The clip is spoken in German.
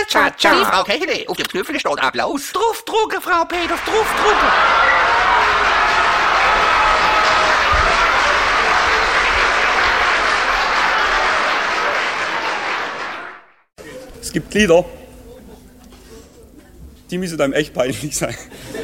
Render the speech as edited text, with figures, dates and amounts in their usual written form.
Cha-cha-cha. Frau Kechele, auf dem Knöpfchen steht Applaus. Draufdrucken, Frau Peters, draufdrucken. Es gibt Lieder, die müssen einem echt peinlich sein.